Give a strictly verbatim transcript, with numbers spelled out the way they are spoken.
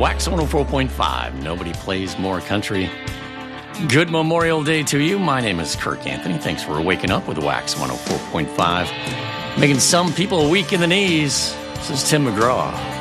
Wax one oh four point five. Nobody plays more country. Good Memorial Day to you. My name is Kirk Anthony. Thanks for waking up with Wax one oh four point five. Making some people weak in the knees. This is Tim McGraw.